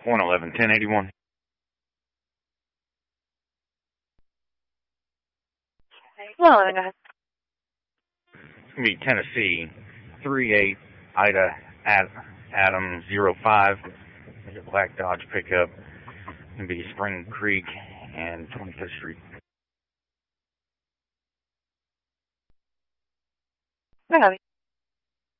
111-1081. Well, go ahead. It's going to be Tennessee 38 Ida Adam 05. There's a black Dodge pickup. It's going to be Spring Creek and 25th Street. Go ahead.